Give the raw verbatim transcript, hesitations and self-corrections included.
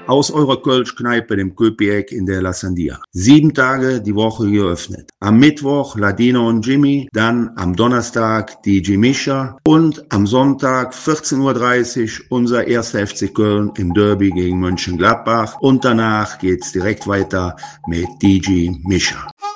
aus eurer Kölsch-Kneipe, dem Köpieck in der La Sandia. Sieben Tage die Woche geöffnet. Am Mittwoch Ladino und Jimmy, dann am Donnerstag D J Mischa und am Sonntag vierzehn Uhr dreißig unser erster F C Köln im Derby gegen Mönchengladbach und danach geht's direkt weiter mit D J Mischa.